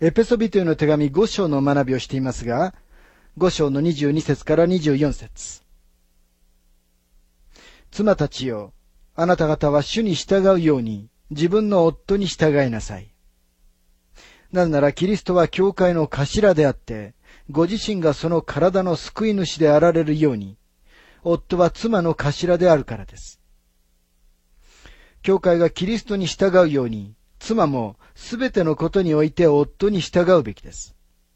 エペソビトへの手紙5章の学びをしていますが、5章の22節から24節。妻たちよ、あなた方は主に従うように自分の夫に従いなさい。なぜならキリストは教会の頭であって、ご自身がその体の救い主であられるように、夫は妻の頭であるからです。教会がキリストに従うように、妻もすべてのことにおいて夫に従うべきです。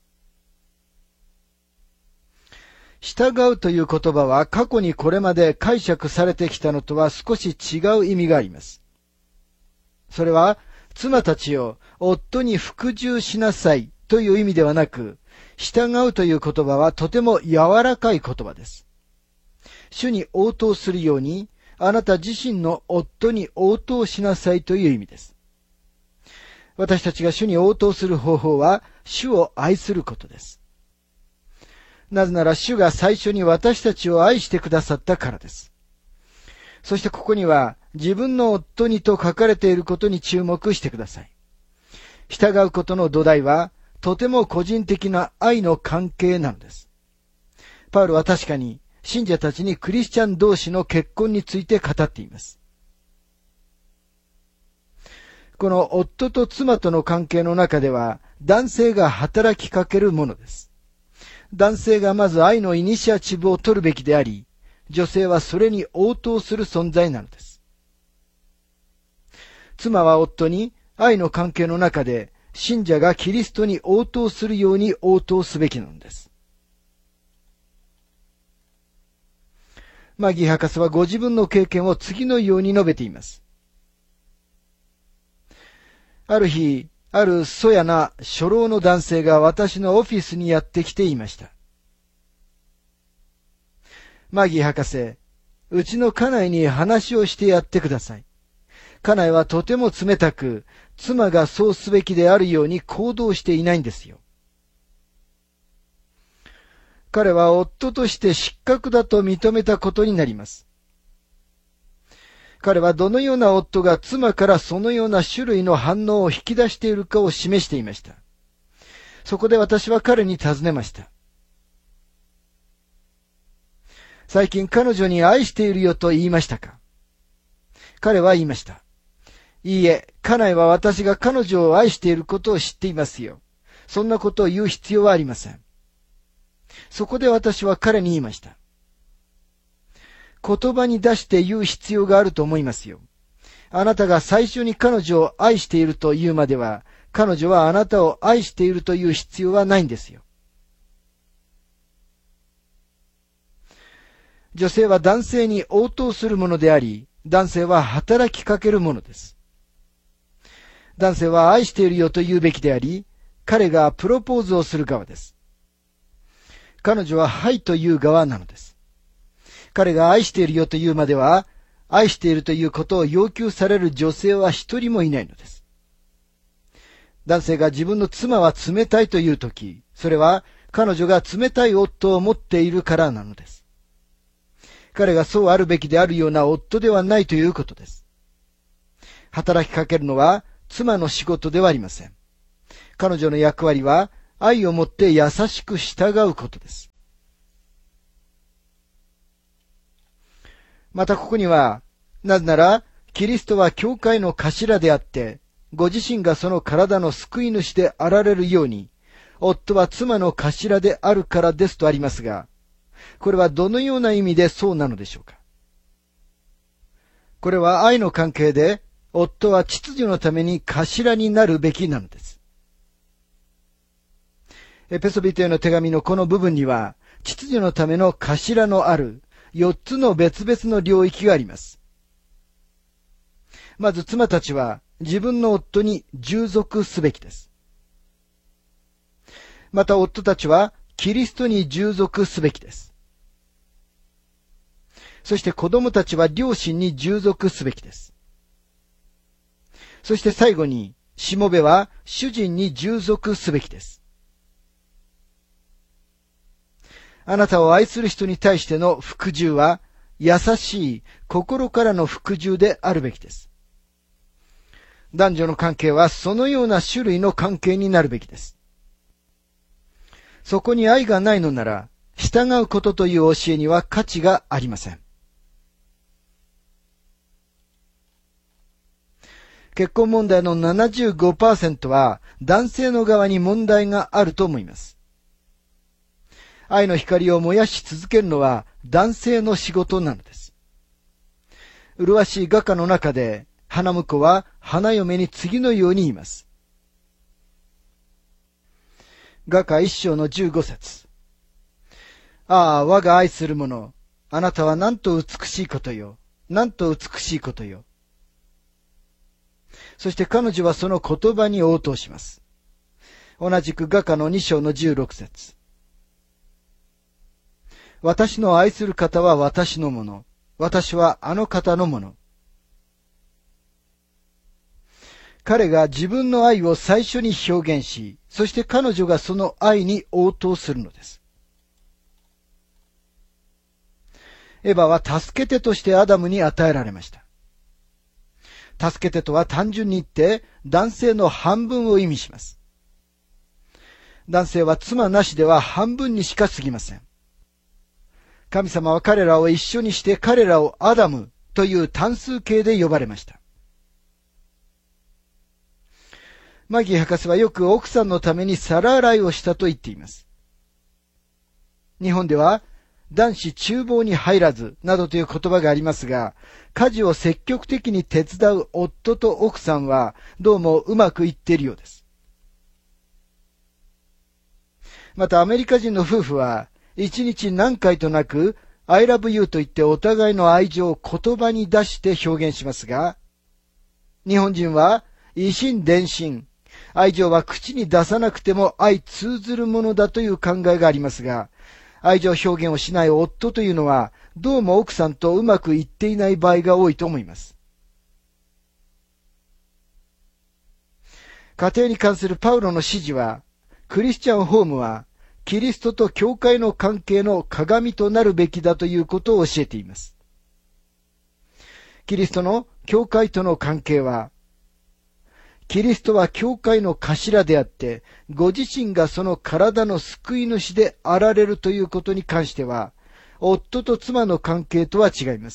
従うという言葉は過去にこれまで解釈されてきたのとは少し違う意味があります。それは、妻たちを夫に服従しなさいという意味ではなく、従うという言葉はとても柔らかい言葉です。主に応答するように、あなた自身の夫に応答しなさいという意味です。私たちが主に応答する方法は、主を愛することです。なぜなら主が最初に私たちを愛してくださったからです。そしてここには、自分の夫にと書かれていることに注目してください。従うことの土台は、とても個人的な愛の関係なのです。パウロは確かに、信者たちにクリスチャン同士の結婚について語っています。この夫と妻との関係の中では、男性が働きかけるものです。男性がまず愛のイニシアチブを取るべきであり、女性はそれに応答する存在なのです。妻は夫に愛の関係の中で、信者がキリストに応答するように応答すべきなのです。マギー博士はご自分の経験を次のように述べています。ある日、あるそやな初老の男性が私のオフィスにやってきていました。マギー博士、うちの家内に話をしてやってください。家内はとても冷たく、妻がそうすべきであるように行動していないんですよ。彼は夫として失格だと認めたことになります。彼はどのような夫が妻からそのような種類の反応を引き出しているかを示していました。そこで私は彼に尋ねました。最近彼女に愛しているよと言いましたか？彼は言いました。いいえ、家内は私が彼女を愛していることを知っていますよ。そんなことを言う必要はありません。そこで私は彼に言いました。言葉に出して言う必要があると思いますよ。あなたが最初に彼女を愛していると言うまでは、彼女はあなたを愛しているという必要はないんですよ。女性は男性に応答するものであり、男性は働きかけるものです。男性は愛しているよと言うべきであり、彼がプロポーズをする側です。彼女ははいという側なのです。彼が愛しているよと言うまでは、愛しているということを要求される女性は一人もいないのです。男性が自分の妻は冷たいというとき、それは彼女が冷たい夫を持っているからなのです。彼がそうあるべきであるような夫ではないということです。働きかけるのは妻の仕事ではありません。彼女の役割は愛をもって優しく従うことです。またここには、なぜなら、キリストは教会の頭であって、ご自身がその体の救い主であられるように、夫は妻の頭であるからですとありますが、これはどのような意味でそうなのでしょうか。これは愛の関係で、夫は秩序のために頭になるべきなのです。エペソビトへの手紙のこの部分には、秩序のための頭のある4つの別々の領域があります。まず妻たちは自分の夫に従属すべきです。また夫たちはキリストに従属すべきです。そして子供たちは両親に従属すべきです。そして最後に、しもべは主人に従属すべきです。あなたを愛する人に対しての服従は、優しい心からの服従であるべきです。男女の関係はそのような種類の関係になるべきです。 そこに愛がないのなら、従うことという教えには価値がありません。結婚問題の 75% は男性の側に問題があると思います。愛の光を燃やし続けるのは男性の仕事なのです。麗しい画家の中で、花婿は花嫁に次のように言います。画家一章の15節。ああ、我が愛する者、あなたはなんと美しいことよ。なんと美しいことよ。そして彼女はその言葉に応答します。同じく画家の2章の16節。私の愛する方は私のもの。私はあの方のもの。彼が自分の愛を最初に表現し、そして彼女がその愛に応答するのです。エヴァは助け手としてアダムに与えられました。助け手とは単純に言って男性の半分を意味します。男性は妻なしでは半分にしか過ぎません。神様は彼らを一緒にして彼らをアダムという単数形で呼ばれました。マギー博士はよく奥さんのために皿洗いをしたと言っています。日本では男子厨房に入らずなどという言葉がありますが、家事を積極的に手伝う夫と奥さんはどうもうまくいっているようです。またアメリカ人の夫婦は一日何回となく I love you と言ってお互いの愛情を言葉に出して表現しますが、日本人は以心伝心、愛情は口に出さなくても相通ずるものだという考えがありますが、愛情表現をしない夫というのはどうも奥さんとうまくいっていない場合が多いと思います。家庭に関するパウロの指示は、クリスチャンホームはキリストと教会の関係の鏡となるべきだということを教えています。キリストの教会との関係は、キリストは教会の頭であって、ご自身がその体の救い主であられるということに関しては、夫と妻の関係とは違います。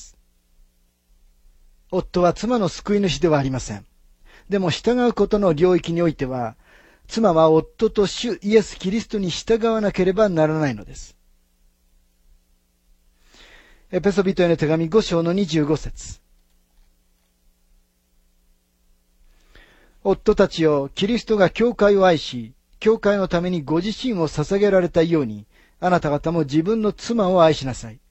夫は妻の救い主ではありません。でも従うことの領域においては、妻は夫と主イエス・キリストに従わなければならないのです。エペソビトへの手紙5章の25節。夫たちよ、キリストが教会を愛し、教会のためにご自身を捧げられたように、あなた方も自分の妻を愛しなさい。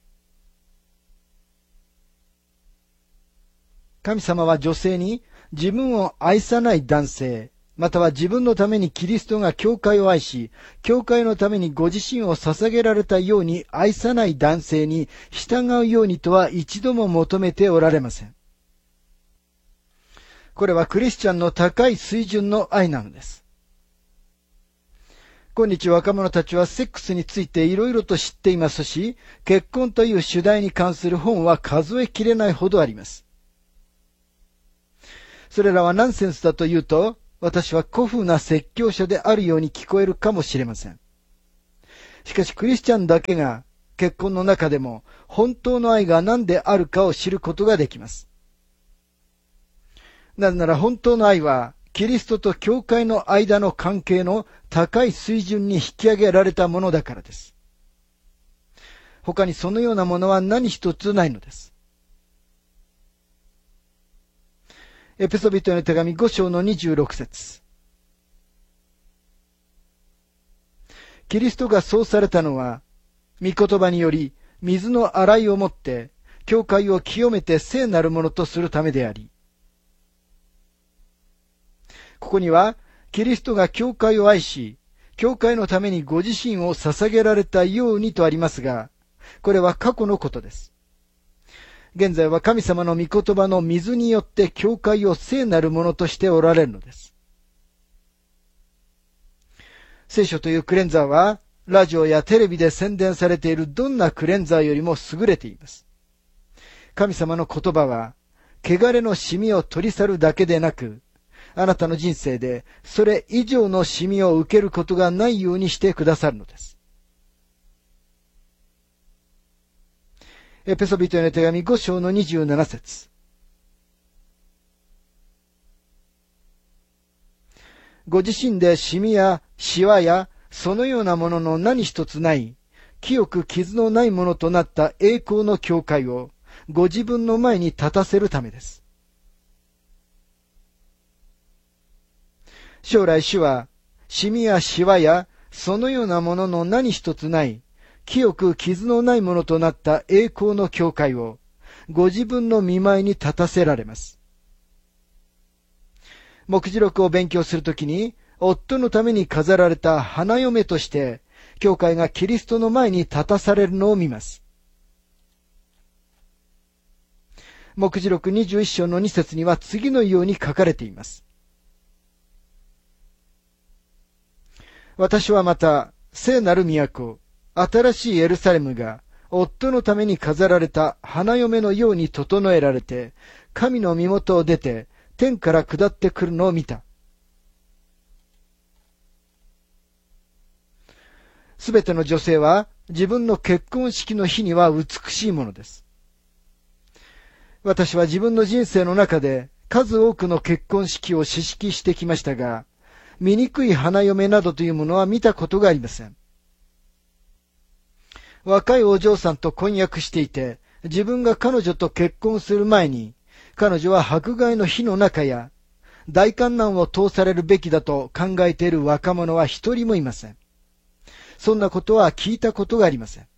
神様は女性に自分を愛さない男性、または自分のためにキリストが教会を愛し、教会のためにご自身を捧げられたように愛さない男性に従うようにとは一度も求めておられません。これはクリスチャンの高い水準の愛なのです。今日若者たちはセックスについていろいろと知っていますし、結婚という主題に関する本は数えきれないほどあります。それらはナンセンスだと言うと、私は古風な説教者であるように聞こえるかもしれません。しかしクリスチャンだけが結婚の中でも本当の愛が何であるかを知ることができます。なぜなら本当の愛はキリストと教会の間の関係の高い水準に引き上げられたものだからです。他にそのようなものは何一つないのです。エペソビトへの手紙5章の26節。キリストがそうされたのは、御言葉により水の洗いをもって教会を清めて聖なるものとするためであり、ここには、キリストが教会を愛し、教会のためにご自身を捧げられたようにとありますが、これは過去のことです。現在は神様の御言葉の水によって教会を聖なるものとしておられるのです。聖書というクレンザーは、ラジオやテレビで宣伝されているどんなクレンザーよりも優れています。神様の言葉は、汚れのシミを取り去るだけでなく、あなたの人生でそれ以上のシミを受けることがないようにしてくださるのです。 エペソビトへの手紙5章の27節。ご自身でシミやシワやそのようなものの何一つない、清く傷のないものとなった栄光の教会をご自分の前に立たせるためです。将来主は、シミやシワやそのようなものの何一つない、清く傷のないものとなった栄光の教会をご自分の御前に立たせられます。黙示録を勉強するときに、夫のために飾られた花嫁として、教会がキリストの前に立たされるのを見ます。黙示録21章の2節には次のように書かれています。私はまた、聖なる都、新しいエルサレムが、夫のために飾られた花嫁のように整えられて、神の身元を出て、天から下ってくるのを見た。すべての女性は自分の結婚式の日には美しいものです。私は自分の人生の中で数多くの結婚式を試式してきましたが、醜い花嫁などというものは見たことがありません。若いお嬢さんと婚約していて、自分が彼女と結婚する前に、彼女は迫害の火の中や大観難を通されるべきだと考えている若者は一人もいません。そんなことは聞いたことがありません。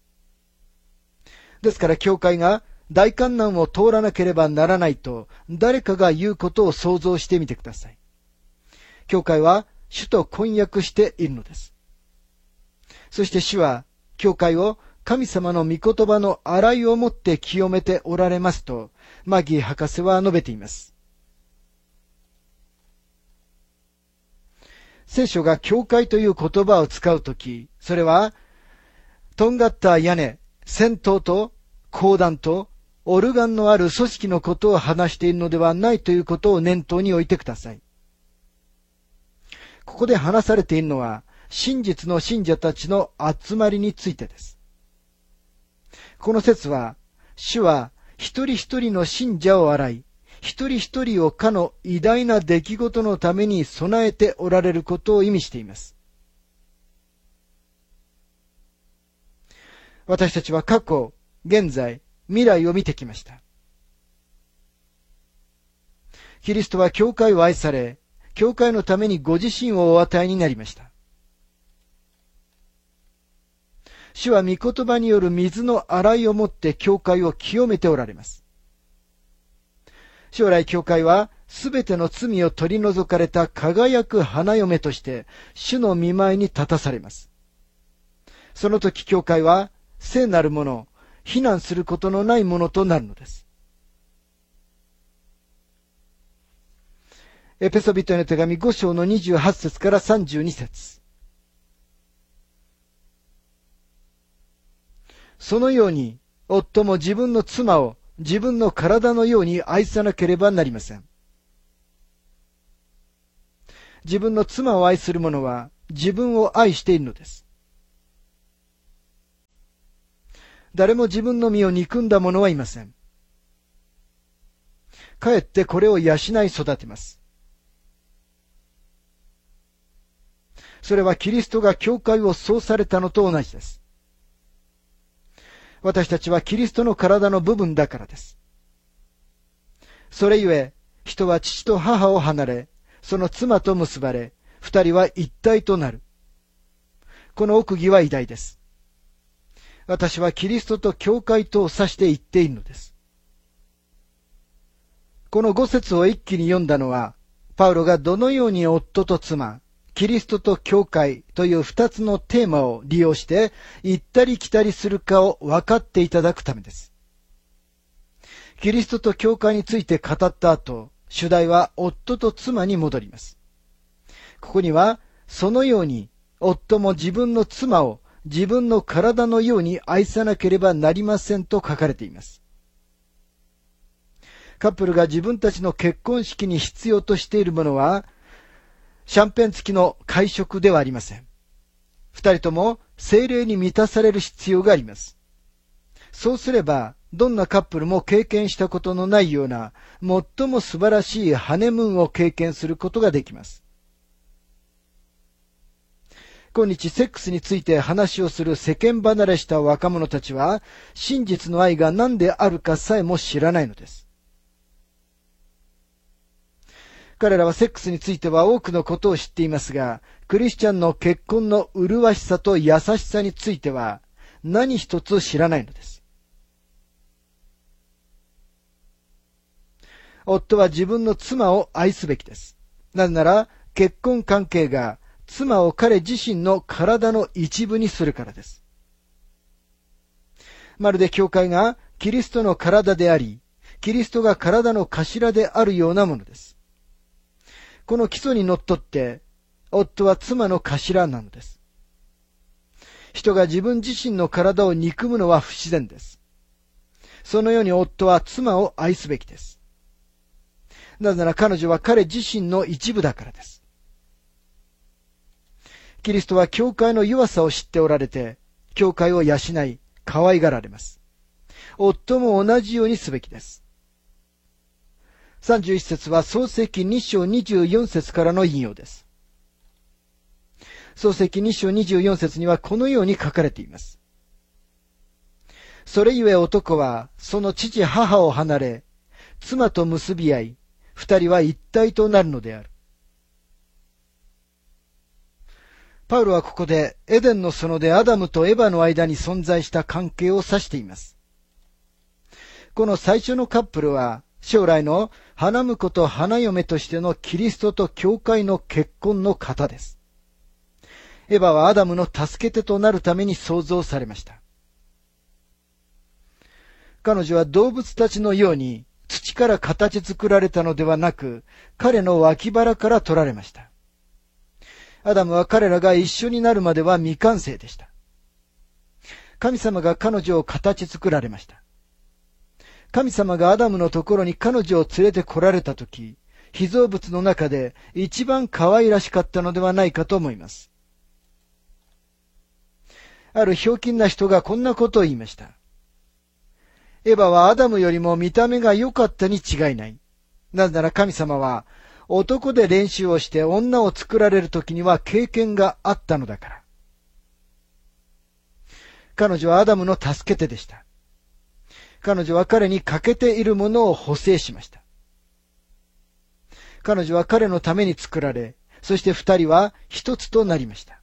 ですから教会が大観難を通らなければならないと誰かが言うことを想像してみてください。教会は主と婚約しているのです。そして主は教会を神様の御言葉の洗いをもって清めておられますと、マギー博士は述べています。聖書が教会という言葉を使うとき、それは、とんがった屋根、尖塔と講談とオルガンのある組織のことを話しているのではないということを念頭に置いてください。ここで話されているのは、真実の信者たちの集まりについてです。この説は、主は一人一人の信者を洗い、一人一人をかの偉大な出来事のために備えておられることを意味しています。私たちは過去、現在、未来を見てきました。キリストは教会を愛され、教会のためにご自身をお与えになりました。主は御言葉による水の洗いをもって教会を清めておられます。将来教会はすべての罪を取り除かれた輝く花嫁として主の御前に立たされます。その時教会は聖なるもの、非難することのないものとなるのです。エペソビトへの手紙5章の28節から32節。そのように、夫も自分の妻を自分の体のように愛さなければなりません。自分の妻を愛する者は自分を愛しているのです。誰も自分の身を憎んだ者はいません。かえってこれを養い育てます。それはキリストが教会をそうされたのと同じです。私たちはキリストの体の部分だからです。それゆえ、人は父と母を離れ、その妻と結ばれ、二人は一体となる。この奥義は偉大です。私はキリストと教会とを指して言っているのです。この5節を一気に読んだのは、パウロがどのように夫と妻、キリストと教会という二つのテーマを利用して行ったり来たりするかを分かっていただくためです。キリストと教会について語った後、主題は夫と妻に戻ります。ここには、そのように夫も自分の妻を自分の体のように愛さなければなりませんと書かれています。カップルが自分たちの結婚式に必要としているものは、シャンペン付きの会食ではありません。二人とも聖霊に満たされる必要があります。 そうすれば、どんなカップルも経験したことのないような、最も素晴らしいハネムーンを経験することができます。今日セックスについて話をする世間離れした若者たちは、真実の愛が何であるかさえも知らないのです。彼らはセックスについては多くのことを知っていますが、クリスチャンの結婚の麗しさと優しさについては何一つ知らないのです。夫は自分の妻を愛すべきです。なぜなら結婚関係が妻を彼自身の体の一部にするからです。まるで教会がキリストの体であり、キリストが体の頭であるようなものです。この基礎にのっとって、夫は妻の頭なのです。人が自分自身の体を憎むのは不自然です。そのように夫は妻を愛すべきです。なぜなら彼女は彼自身の一部だからです。キリストは教会の弱さを知っておられて、教会を養い、可愛がられます。夫も同じようにすべきです。31節は創世記2章24節からの引用です。創世記2章24節にはこのように書かれています。それゆえ男はその父母を離れ、妻と結び合い、二人は一体となるのである。パウロはここでエデンの園でアダムとエバの間に存在した関係を指しています。この最初のカップルは将来の花婿と花嫁としてのキリストと教会の結婚の型です。エバはアダムの助け手となるために創造されました。彼女は動物たちのように土から形作られたのではなく、彼の脇腹から取られました。アダムは彼らが一緒になるまでは未完成でした。神様が彼女を形作られました。神様がアダムのところに彼女を連れて来られたとき、被造物の中で一番可愛らしかったのではないかと思います。あるひょうきんな人がこんなことを言いました。エバはアダムよりも見た目が良かったに違いない。なぜなら神様は男で練習をして女を作られるときには経験があったのだから。彼女はアダムの助け手でした。彼女は彼に欠けているものを補正しました。彼女は彼のために作られ、そして二人は一つとなりました。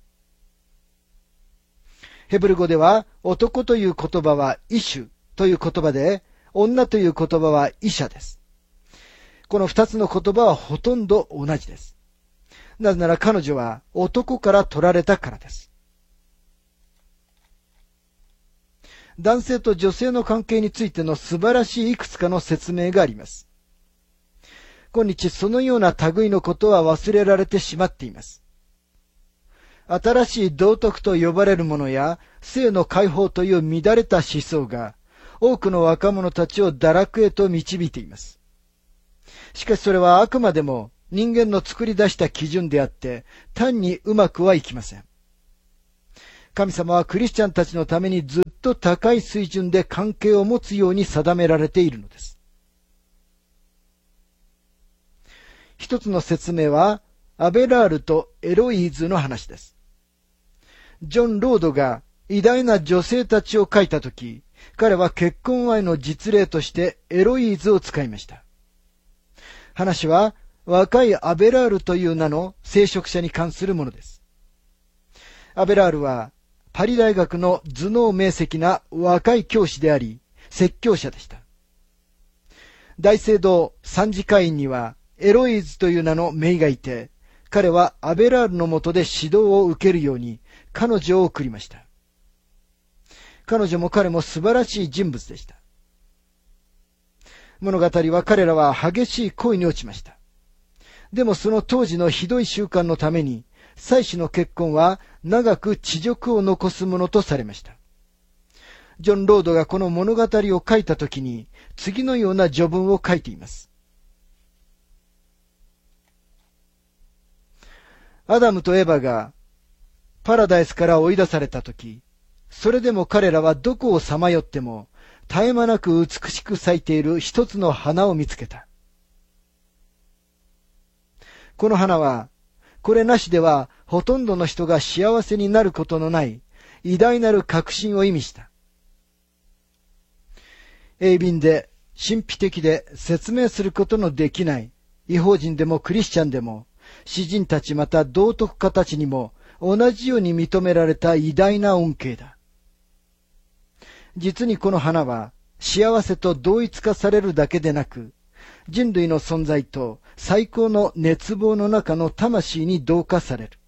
ヘブル語では男という言葉はイシュという言葉で、女という言葉はイシャです。この二つの言葉はほとんど同じです。なぜなら彼女は男から取られたからです。男性と女性の関係についての素晴らしいいくつかの説明があります。今日そのような類のことは忘れられてしまっています。新しい道徳と呼ばれるものや性の解放という乱れた思想が多くの若者たちを堕落へと導いています。しかしそれはあくまでも人間の作り出した基準であって単にうまくはいきません。神様はクリスチャンたちのためにずっと高い水準で関係を持つように定められているのです。一つの説明はアベラールとエロイーズの話です。ジョン・ロードが偉大な女性たちを書いたとき、彼は結婚愛の実例としてエロイーズを使いました。話は若いアベラールという名の聖職者に関するものです。アベラールはパリ大学の頭脳明晰な若い教師であり、説教者でした。大聖堂参事会員にはエロイーズという名の姪がいて、彼はアベラールの下で指導を受けるように彼女を送りました。彼女も彼も素晴らしい人物でした。物語は彼らは激しい恋に落ちました。でもその当時のひどい習慣のために、妻子の結婚は長く恥辱を残すものとされました。ジョン・ロードがこの物語を書いたときに、次のような序文を書いています。アダムとエバがパラダイスから追い出されたとき、それでも彼らはどこをさまよっても、 絶え間なく美しく咲いている一つの花を見つけた。この花は、これなしではほとんどの人が幸せになることのない偉大なる確信を意味した。鋭敏で神秘的で説明することのできない異邦人でもクリスチャンでも詩人たちまた道徳家たちにも同じように認められた偉大な恩恵だ。実にこの花は幸せと同一化されるだけでなく、人類の存在と最高の熱望の中の魂に同化される。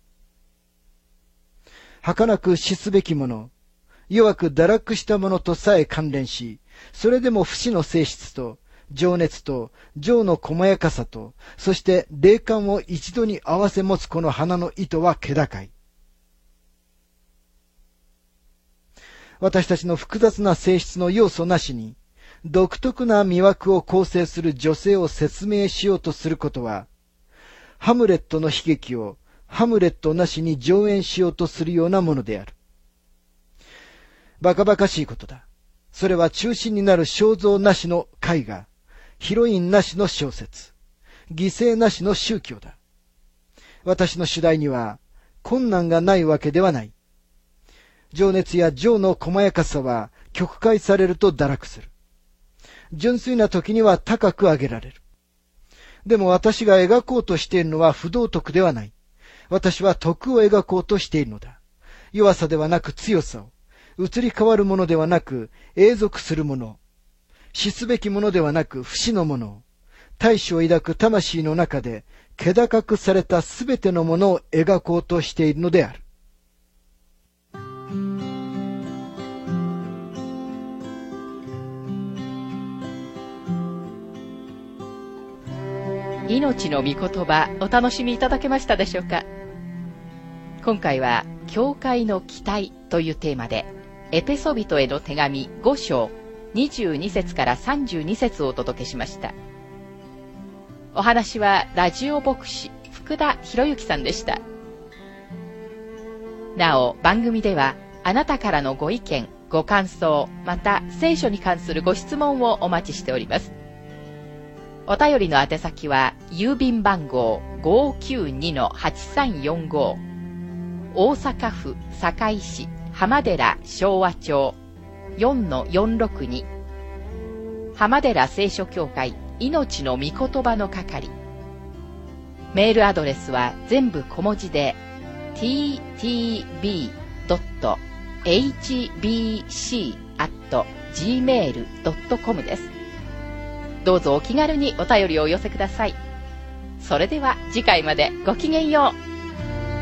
儚く死すべきもの、弱く堕落したものとさえ関連し、それでも不死の性質と、情熱と、情の細やかさと、そして霊感を一度に合わせ持つこの花の意図は気高い。私たちの複雑な性質の要素なしに、独特な魅惑を構成する女性を説明しようとすることは、ハムレットの悲劇をハムレットなしに上演しようとするようなものである。バカバカしいことだ。それは中心になる肖像なしの絵画、ヒロインなしの小説、犠牲なしの宗教だ。私の主題には困難がないわけではない。情熱や情の細やかさは曲解されると堕落する。純粋な時には高く上げられる。でも私が描こうとしているのは不道徳ではない。私は徳を描こうとしているのだ。弱さではなく強さを、移り変わるものではなく永続するもの、死すべきものではなく不死のものを、大志を抱く魂の中で気高くされたすべてのものを描こうとしているのである。 命の御言葉、お楽しみいただけましたでしょうか。今回は教会の期待というテーマで、エペソビトへの手紙5章22節から32節をお届けしました。お話はラジオ牧師福田博之さんでした。なお番組ではあなたからのご意見ご感想また聖書に関するご質問をお待ちしております。お便りの宛先は郵便番号 592-8345 大阪府堺市浜寺昭和町 4-462 浜寺聖書協会命の御言葉の係。メールアドレスは全部小文字で ttb.hbc@gmail.com です。どうぞお気軽にお便りをお寄せください。それでは次回までごきげんよう。